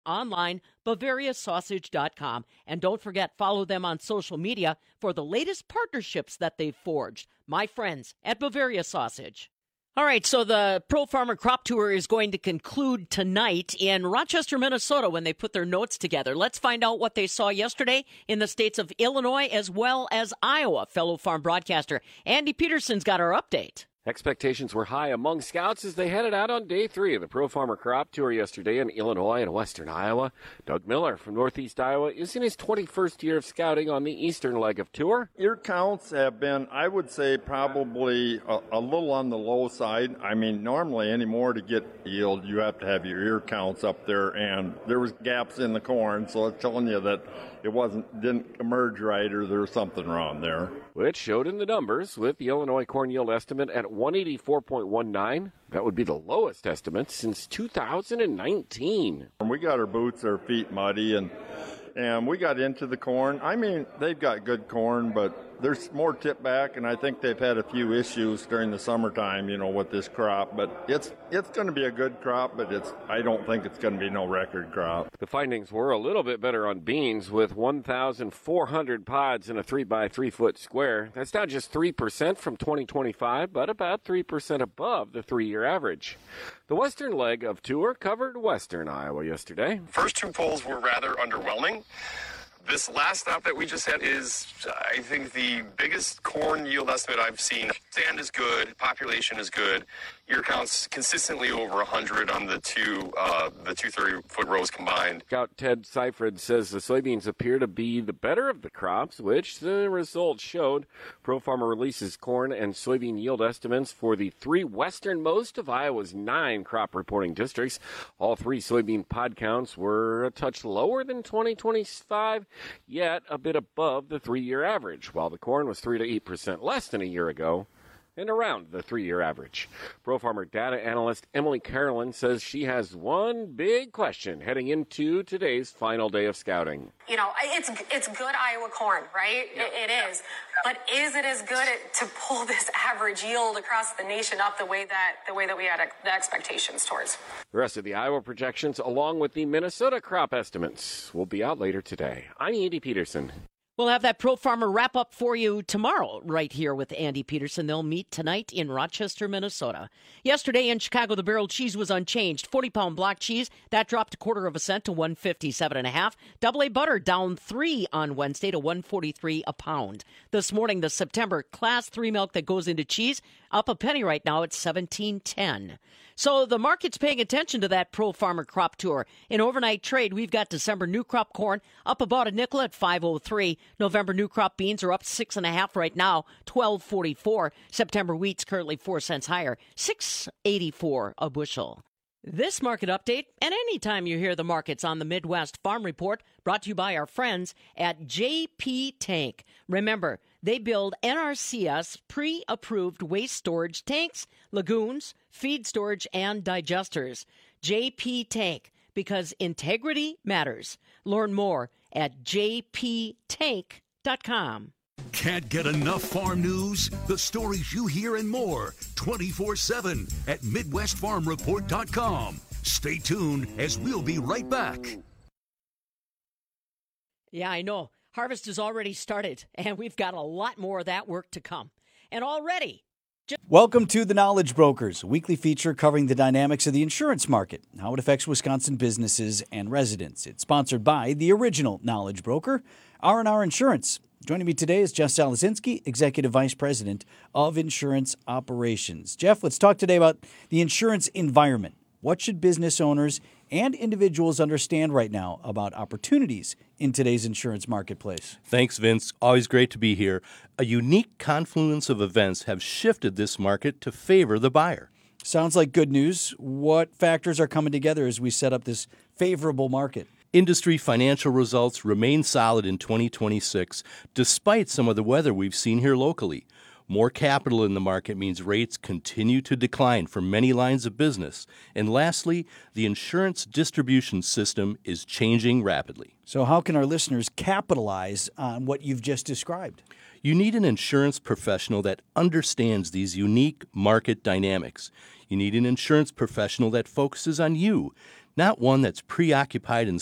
online, BavariaSausage.com. And don't forget, follow them on social media for the latest partnerships that they've forged. My friends at Bavaria Sausage. All right, so the Pro Farmer Crop Tour is going to conclude tonight in Rochester, Minnesota, when they put their notes together. Let's find out what they saw yesterday in the states of Illinois as well as Iowa. Fellow farm broadcaster Andy Peterson's got our update. Expectations were high among scouts as they headed out on day 3 of the Pro Farmer Crop Tour yesterday in Illinois and western Iowa. Doug Miller from Northeast Iowa is in his 21st year of scouting on the eastern leg of tour. Ear counts have been, I would say, probably a little on the low side. I mean, normally anymore to get yield, you have to have your ear counts up there, and there was gaps in the corn, so it's telling you that it didn't emerge right, or there was something wrong there. Which showed in the numbers, with the Illinois corn yield estimate at 184.19. That would be the lowest estimate since 2019. We got our boots, our feet muddy, and we got into the corn. I mean, they've got good corn, but there's more tip back, and I think they've had a few issues during the summertime, with this crop. But it's going to be a good crop, but I don't think it's going to be no record crop. The findings were a little bit better on beans, with 1,400 pods in a 3x3 foot square. That's down just 3% from 2025, but about 3% above the 3-year average. The western leg of tour covered western Iowa yesterday. First 2 polls were rather underwhelming. This last stop that we just had is, I think, the biggest corn yield estimate I've seen. Stand is good, population is good, ear counts consistently over 100 on the two 30-foot rows combined. Scout Ted Seifrid says the soybeans appear to be the better of the crops, which the results showed. Pro Farmer releases corn and soybean yield estimates for the 3 westernmost of Iowa's 9 crop reporting districts. All 3 soybean pod counts were a touch lower than 2025. Yet a bit above the 3-year average, while the corn was 3 to 8% less than a year ago and around the 3-year average. Pro Farmer data analyst Emily Carolyn says she has one big question heading into today's final day of scouting. It's good Iowa corn, right? Yeah. It is. But is it as good to pull this average yield across the nation up the way that we had the expectations towards? The rest of the Iowa projections, along with the Minnesota crop estimates, will be out later today. I'm Andy Peterson. We'll have that Pro Farmer wrap-up for you tomorrow right here with Andy Peterson. They'll meet tonight in Rochester, Minnesota. Yesterday in Chicago, the barrel cheese was unchanged. 40-pound block cheese, that dropped 1/4 cent to $1.57.5. Double A butter down 3 on Wednesday to $1.43 a pound. This morning, the September Class 3 milk that goes into cheese, up a penny right now at $17.10. So the market's paying attention to that Pro Farmer Crop Tour. In overnight trade, we've got December new crop corn up about a nickel at $5.03. November new crop beans are up 6.5 right now, $12.44. September wheat's currently 4 cents higher, $6.84 a bushel. This market update, and anytime you hear the markets on the Midwest Farm Report, brought to you by our friends at JP Tank. Remember, they build NRCS pre-approved waste storage tanks, lagoons, feed storage, and digesters. JP Tank, because integrity matters. Learn more at jptank.com. Can't get enough farm news? The stories you hear and more 24/7 at MidwestFarmReport.com. Stay tuned as we'll be right back. Yeah, I know. Harvest has already started, and we've got a lot more of that work to come. And already... Welcome to The Knowledge Brokers, a weekly feature covering the dynamics of the insurance market, how it affects Wisconsin businesses and residents. It's sponsored by the original Knowledge Broker, R&R Insurance. Joining me today is Jeff Salazinski, Executive Vice President of Insurance Operations. Jeff, let's talk today about the insurance environment. What should business owners and individuals understand right now about opportunities in today's insurance marketplace? Thanks, Vince. Always great to be here. A unique confluence of events have shifted this market to favor the buyer. Sounds like good news. What factors are coming together as we set up this favorable market? Industry financial results remain solid in 2026, despite some of the weather we've seen here locally. More capital in the market means rates continue to decline for many lines of business. And lastly, the insurance distribution system is changing rapidly. So how can our listeners capitalize on what you've just described? You need an insurance professional that understands these unique market dynamics. You need an insurance professional that focuses on you, not one that's preoccupied and